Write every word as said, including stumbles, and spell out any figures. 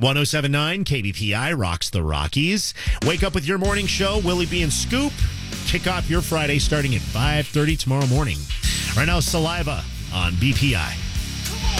one oh seven point nine K B P I rocks the Rockies. Wake up with your morning show, Willie B and Scoop. Kick off your Friday starting at five thirty tomorrow morning. Right now, Saliva on B P I.